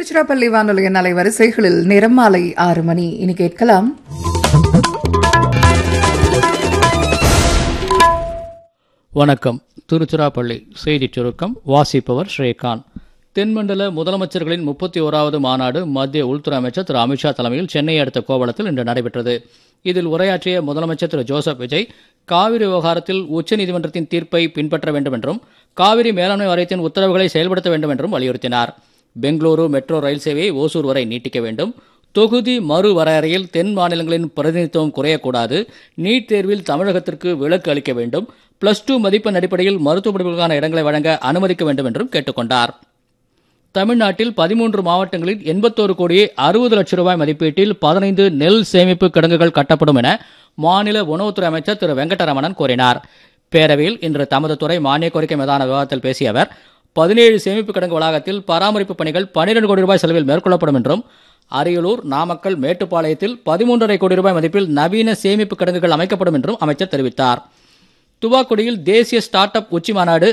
திருச்சிராப்பள்ளி வானொலியின் அலைவரிசைகளில் நேரம் மாலை 6 மணி. இனி கேட்கலாம் வணக்கம். திருச்சிராப்பள்ளி செய்திச் சுருக்கம் வாசிப்பவர் ஸ்ரீகாந்த். தென்மண்டல முதலமைச்சர்களின் 31வது மாநாடு மத்திய உள்துறை அமைச்சர் திரு அமித்ஷா தலைமையில் சென்னையை அடுத்த கோவளத்தில் இன்று நடைபெற்றது. இதில் உரையாற்றிய முதலமைச்சர் திரு ஜோசப் விஜய் காவிரி விவகாரத்தில் உச்சநீதிமன்றத்தின் தீர்ப்பை பின்பற்ற வேண்டும் என்றும் காவிரி மேலாண்மை வாரியத்தின் உத்தரவுகளை செயல்படுத்த வேண்டும் என்றும் வலியுறுத்தினார். பெங்களூரு மெட்ரோ ரயில் சேவையை ஓசூர் வரை நீட்டிக்க வேண்டும். தொகுதி மறுவரையறையில் தென் மாநிலங்களின் பிரதிநிதித்துவம் குறையக்கூடாது. நீட் தேர்வில் தமிழகத்திற்கு விலக்கு அளிக்க வேண்டும். +2 மதிப்பெண் அடிப்படையில் மருத்துவ படிப்புகளுக்கான இடங்களை வழங்க அனுமதிக்க வேண்டும் என்றும் கேட்டுக்கொண்டார். தமிழ்நாட்டில் 13 மாவட்டங்களில் 81 கோடியே 60 லட்சம் ரூபாய் மதிப்பீட்டில் 15 நெல் சேமிப்பு கிடங்குகள் கட்டப்படும் என மாநில உணவுத்துறை அமைச்சர் திரு வெங்கடரமணன் கூறினார். பேரவையில் இன்று தமது துறை மானிய கோரிக்கை மீதான விவாதத்தில் பேசிய அவர் 17 சேமிப்பு கிடங்கு வளாகத்தில் பராமரிப்பு பணிகள் 12 கோடி ரூபாய் செலவில் மேற்கொள்ளப்படும் என்றும் அரியலூர், நாமக்கல், மேட்டுப்பாளையத்தில் 13.5 கோடி ரூபாய் மதிப்பில் நவீன சேமிப்பு கிடங்குகள் அமைக்கப்படும் என்றும் அமைச்சர் தெரிவித்தார். துவாக்குடியில் தேசிய ஸ்டார்ட் அப் உச்சி மாநாடு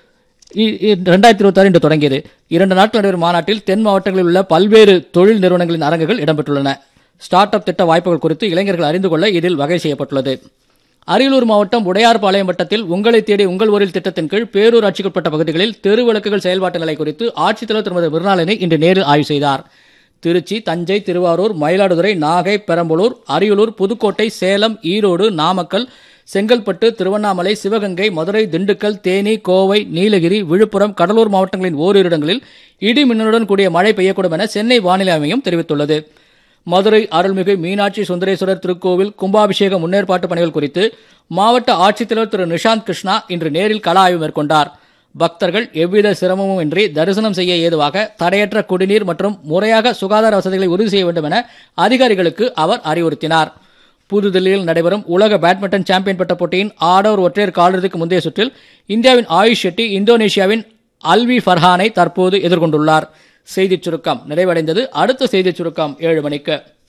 2026 இன்று தொடங்கியது. 2 நாட்கள் நடைபெறும் மாநாட்டில் தென் மாவட்டங்களில் உள்ள பல்வேறு தொழில் நிறுவனங்களின் அரங்குகள் இடம்பெற்றுள்ளன. ஸ்டார்ட் அப் திட்ட வாய்ப்புகள் குறித்து இளைஞர்கள் அறிந்து கொள்ள இதில் வகை செய்யப்பட்டுள்ளது. அரியலூர் மாவட்டம் உடையார்பாளையம் வட்டத்தில் உங்களை தேடி உங்கள் ஊரில் திட்டத்தின் கீழ் பேரூராட்சிக்குட்பட்ட பகுதிகளில் தெருவிளக்குகள் செயல்பாட்டு நிலை குறித்து ஆட்சித்தலைவர் திருமதி மிருணாளினி இன்று நேரில் ஆய்வு செய்தார். திருச்சி, தஞ்சை, திருவாரூர், மயிலாடுதுறை, நாகை, பெரம்பலூர், அரியலூர், புதுக்கோட்டை, சேலம், ஈரோடு, நாமக்கல், செங்கல்பட்டு, திருவண்ணாமலை, சிவகங்கை, மதுரை, திண்டுக்கல், தேனி, கோவை, நீலகிரி, விழுப்புரம், கடலூர் மாவட்டங்களின் ஓரிரு இடங்களில் இடி மின்னலுடன் கூடிய மழை பெய்யக்கூடும் என சென்னை வானிலை மையம் தெரிவித்துள்ளது. மதுரை அருள்மிகு மீனாட்சி சுந்தரேஸ்வரர் திருக்கோவில் கும்பாபிஷேக முன்னேற்பாட்டு பணிகள் குறித்து மாவட்ட ஆட்சித்தலைவர் திரு நிஷாந்த் கிருஷ்ணா இன்று நேரில் கள ஆய்வு மேற்கொண்டார். பக்தர்கள் எவ்வித சிரமமும் இன்றி தரிசனம் செய்ய ஏதுவாக தடையற்ற குடிநீர் மற்றும் முறையாக சுகாதார வசதிகளை உறுதி செய்ய வேண்டும் என அதிகாரிகளுக்கு அவர் அறிவுறுத்தினார். புதுதில்லியில் நடைபெறும் உலக பேட்மிண்டன் சாம்பியன் பட்ட போட்டியின் ஆடவர் ஒற்றையர் காலிறுதிக்கு முந்தைய சுற்றில் இந்தியாவின் ஆயுஷ் ஷெட்டி இந்தோனேஷியாவின் அல்வி ஃபர்ஹானை தற்போது எதிர்கொண்டுள்ளார். செய்திச் சுருக்கம் நிறைவடைந்தது. அடுத்த செய்திச் சுருக்கம் 7 மணிக்கு.